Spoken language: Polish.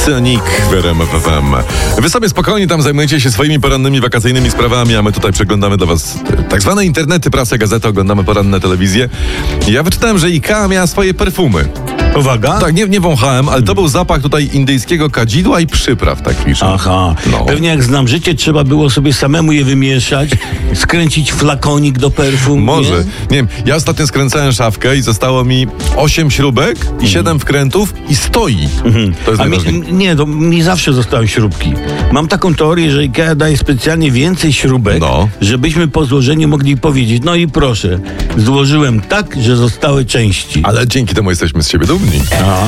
Sonic w RMF FM. Wy sobie spokojnie tam zajmujecie się swoimi porannymi, wakacyjnymi sprawami, a my tutaj przeglądamy dla was tak zwane internety, prasę, gazetę, oglądamy poranne telewizję. Ja wyczytałem, że IKEA miała swoje perfumy. Uwaga. Tak, nie wąchałem, ale to był zapach tutaj indyjskiego kadzidła i przypraw, tak pisze. Aha. No. Pewnie jak znam życie, trzeba było sobie samemu je wymieszać, skręcić flakonik do perfum. Może. Nie wiem, ja ostatnio skręcałem szafkę i zostało mi 8 śrubek i 7 wkrętów i stoi. To jest najważniejsze. To mi zawsze zostały śrubki. Mam taką teorię, że IKEA daje specjalnie więcej śrubek, żebyśmy po złożeniu mogli powiedzieć, no i proszę, złożyłem tak, że zostały części. Ale dzięki temu jesteśmy z siebie dumni. Aha.